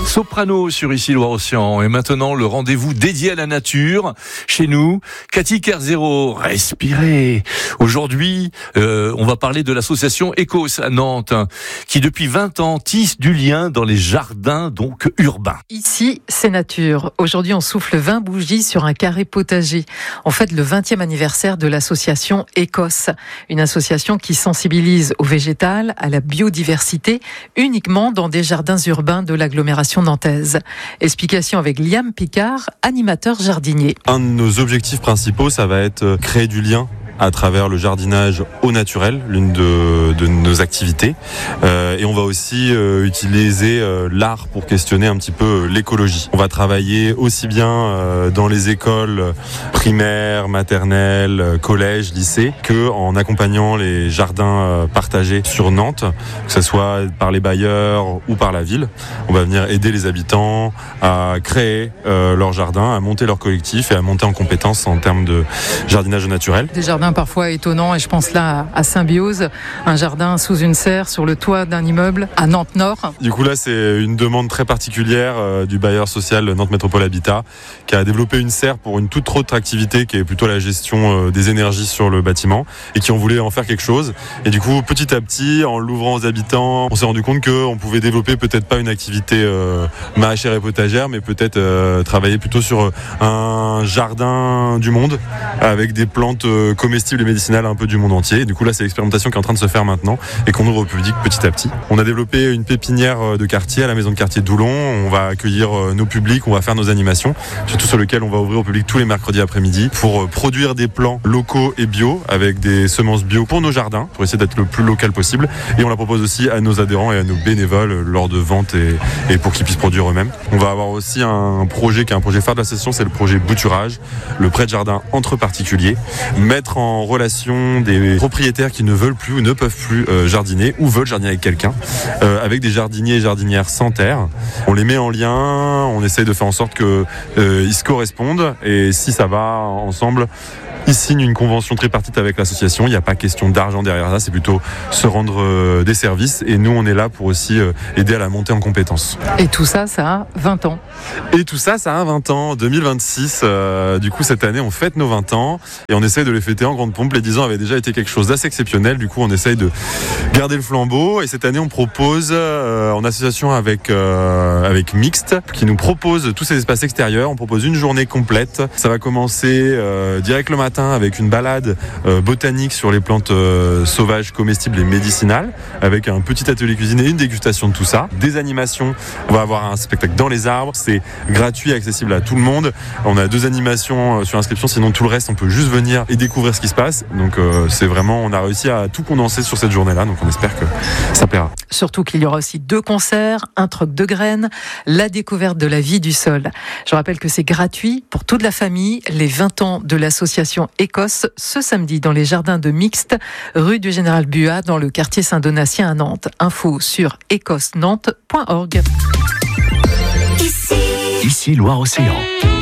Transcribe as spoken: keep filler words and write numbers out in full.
Soprano sur Ici Loire-Océan. Et maintenant, le rendez-vous dédié à la nature. Chez nous, Cathy Kerzero, respirez. Aujourd'hui, euh, on va parler de l'association Ecos à Nantes, qui depuis vingt ans tisse du lien dans les jardins donc urbains. Ici, c'est nature. Aujourd'hui, on souffle vingt bougies sur un carré potager. On fête le vingtième anniversaire de l'association Ecos, une association qui sensibilise au végétal, à la biodiversité, uniquement dans des jardins urbains de l'agglomération nantaise. Explication avec Liam Picard, animateur jardinier. Un de nos objectifs principaux, ça va être créer du lien à travers le jardinage au naturel, l'une de, de nos activités. Euh, et on va aussi euh, utiliser euh, l'art pour questionner un petit peu euh, l'écologie. On va travailler aussi bien euh, dans les écoles primaires, maternelles, euh, collèges, lycées, que en accompagnant les jardins euh, partagés sur Nantes, que ce soit par les bailleurs ou par la ville. On va venir aider les habitants à créer euh, leur jardin, à monter leur collectif et à monter en compétences en termes de jardinage au naturel. Des jardins parfois étonnant, et je pense là à Symbiose, un jardin sous une serre sur le toit d'un immeuble à Nantes-Nord. Du coup là c'est une demande très particulière euh, du bailleur social Nantes Métropole Habitat qui a développé une serre pour une toute autre activité qui est plutôt la gestion euh, des énergies sur le bâtiment et qui ont voulu en faire quelque chose. Et du coup petit à petit en l'ouvrant aux habitants on s'est rendu compte qu'on pouvait développer peut-être pas une activité euh, maraîchère et potagère mais peut-être euh, travailler plutôt sur un jardin du monde avec des plantes euh, comestibles et médicinales un peu du monde entier. Et du coup là c'est l'expérimentation qui est en train de se faire maintenant et qu'on ouvre au public petit à petit. On a développé une pépinière de quartier à la maison de quartier de Doulon. On va accueillir nos publics, on va faire nos animations, surtout sur lequel on va ouvrir au public tous les mercredis après-midi pour produire des plants locaux et bio avec des semences bio pour nos jardins pour essayer d'être le plus local possible. Et on la propose aussi à nos adhérents et à nos bénévoles lors de ventes et, et pour qu'ils puissent produire eux-mêmes. On va avoir aussi un projet qui est un projet phare de l'association, c'est le projet Bouturage, le prêt de jardin entre particuliers, mettre en en relation des propriétaires qui ne veulent plus ou ne peuvent plus euh, jardiner ou veulent jardiner avec quelqu'un, euh, avec des jardiniers et jardinières sans terre. On les met en lien, on essaye de faire en sorte qu'ils euh, se correspondent et si ça va ensemble, ils signent une convention tripartite avec l'association. Il n'y a pas question d'argent derrière ça, c'est plutôt se rendre euh, des services et nous on est là pour aussi euh, aider à la montée en compétences. Et tout ça, ça a vingt ans. Et tout ça, ça a vingt ans, deux mille vingt-six. Euh, du coup, cette année, on fête nos vingt ans et on essaye de les fêter en grande pompe. Les dix ans avaient déjà été quelque chose d'assez exceptionnel. Du coup, on essaye de garder le flambeau. Et cette année, on propose, euh, en association avec euh, avec Mixte, qui nous propose tous ces espaces extérieurs. On propose une journée complète. Ça va commencer euh, direct le matin avec une balade euh, botanique sur les plantes euh, sauvages, comestibles et médicinales, avec un petit atelier cuisine et une dégustation de tout ça. Des animations. On va avoir un spectacle dans les arbres. C'est gratuit, accessible à tout le monde. On a deux animations sur inscription, sinon tout le reste, on peut juste venir et découvrir ce qui se passe. Donc euh, c'est vraiment, on a réussi à tout condenser sur cette journée-là, donc on espère que ça plaira. Surtout qu'il y aura aussi deux concerts, un troc de graines, la découverte de la vie du sol. Je rappelle que c'est gratuit pour toute la famille, les vingt ans de l'association Ecos, ce samedi dans les jardins de Mixte, rue du Général Buat, dans le quartier Saint-Donatien à Nantes. Info sur ecos nantes point org. Ici Loire-Océan.